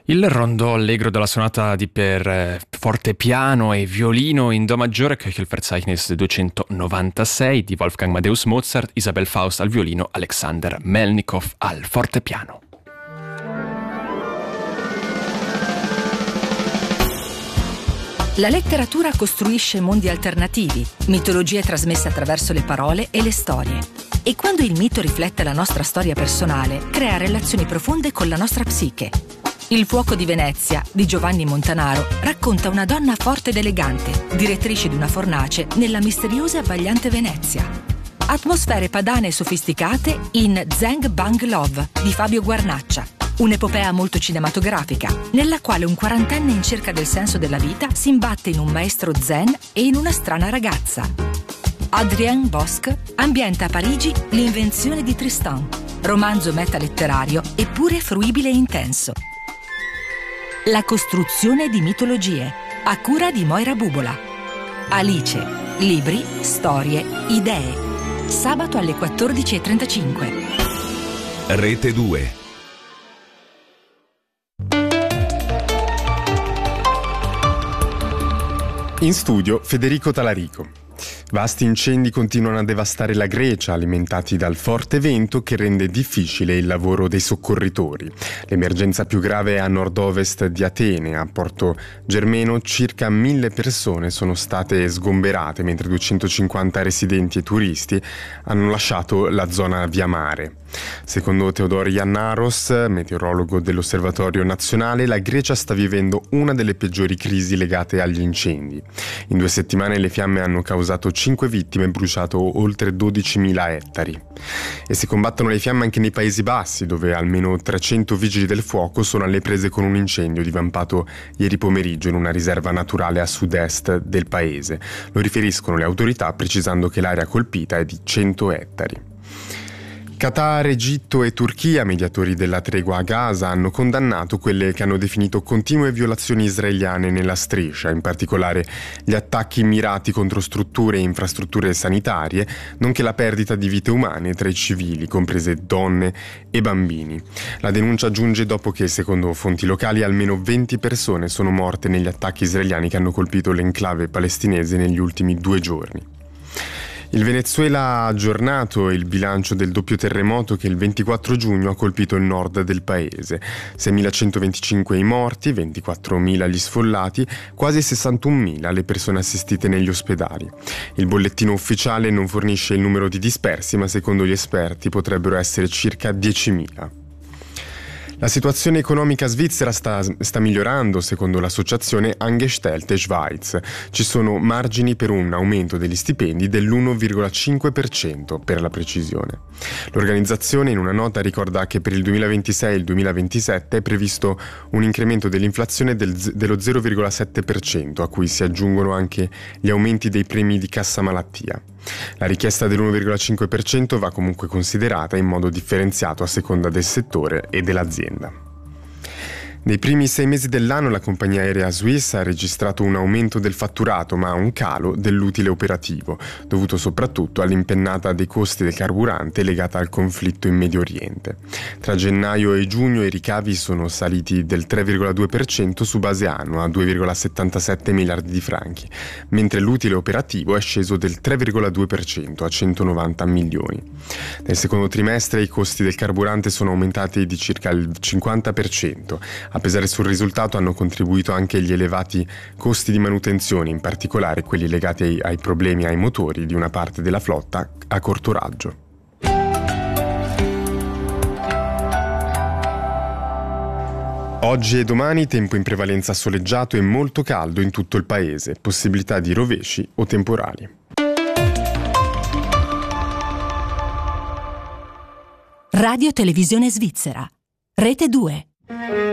Il rondò allegro della sonata per fortepiano e violino in do maggiore, Köchelverzeichnis 296 di Wolfgang Amadeus Mozart, Isabel Faust al violino, Alexander Melnikov al fortepiano. La letteratura costruisce mondi alternativi, mitologie trasmesse attraverso le parole e le storie. E quando il mito riflette la nostra storia personale, crea relazioni profonde con la nostra psiche. Il fuoco di Venezia, di Giovanni Montanaro, racconta una donna forte ed elegante, direttrice di una fornace nella misteriosa e abbagliante Venezia. Atmosfere padane e sofisticate in Zeng Bang Love di Fabio Guarnaccia, un'epopea molto cinematografica, nella quale un quarantenne in cerca del senso della vita si imbatte in un maestro zen e in una strana ragazza. Adrien Bosque ambienta a Parigi l'invenzione di Tristan, romanzo metaletterario eppure fruibile e intenso. La costruzione di mitologie, a cura di Moira Bubola. Alice, libri, storie, idee. Sabato alle 14:35. Rete 2. In studio Federico Talarico. Vasti incendi continuano a devastare la Grecia, alimentati dal forte vento che rende difficile il lavoro dei soccorritori. L'emergenza più grave è a nord-ovest di Atene. A Porto Germeno circa 1000 persone sono state sgomberate, mentre 250 residenti e turisti hanno lasciato la zona via mare. Secondo Theodor Yannaros, meteorologo dell'Osservatorio Nazionale, la Grecia sta vivendo una delle peggiori crisi legate agli incendi. In 2 settimane le fiamme hanno causato 5 vittime e bruciato oltre 12.000 ettari. E si combattono le fiamme anche nei Paesi Bassi, dove almeno 300 vigili del fuoco sono alle prese con un incendio divampato ieri pomeriggio in una riserva naturale a sud-est del paese. Lo riferiscono le autorità, precisando che l'area colpita è di 100 ettari. Qatar, Egitto e Turchia, mediatori della tregua a Gaza, hanno condannato quelle che hanno definito continue violazioni israeliane nella striscia, in particolare gli attacchi mirati contro strutture e infrastrutture sanitarie, nonché la perdita di vite umane tra i civili, comprese donne e bambini. La denuncia giunge dopo che, secondo fonti locali, almeno 20 persone sono morte negli attacchi israeliani che hanno colpito l'enclave palestinese negli ultimi 2 giorni. Il Venezuela ha aggiornato il bilancio del doppio terremoto che il 24 giugno ha colpito il nord del paese. 6.125 i morti, 24.000 gli sfollati, quasi 61.000 le persone assistite negli ospedali. Il bollettino ufficiale non fornisce il numero di dispersi, ma secondo gli esperti potrebbero essere circa 10.000. La situazione economica svizzera sta migliorando, secondo l'associazione Angestellte Schweiz. Ci sono margini per un aumento degli stipendi dell'1,5% per la precisione. L'organizzazione in una nota ricorda che per il 2026 e il 2027 è previsto un incremento dell'inflazione dello 0,7%, a cui si aggiungono anche gli aumenti dei premi di cassa malattia. La richiesta dell'1,5% va comunque considerata in modo differenziato a seconda del settore e dell'azienda. Nei primi 6 mesi dell'anno la compagnia aerea Swiss ha registrato un aumento del fatturato, ma un calo dell'utile operativo, dovuto soprattutto all'impennata dei costi del carburante legata al conflitto in Medio Oriente. Tra gennaio e giugno i ricavi sono saliti del 3,2% su base annua a 2,77 miliardi di franchi, mentre l'utile operativo è sceso del 3,2% a 190 milioni. Nel secondo trimestre i costi del carburante sono aumentati di circa il 50%. A pesare sul risultato hanno contribuito anche gli elevati costi di manutenzione, in particolare quelli legati ai problemi ai motori di una parte della flotta a corto raggio. Oggi e domani tempo in prevalenza soleggiato e molto caldo in tutto il paese, possibilità di rovesci o temporali. Radio Televisione Svizzera, Rete 2.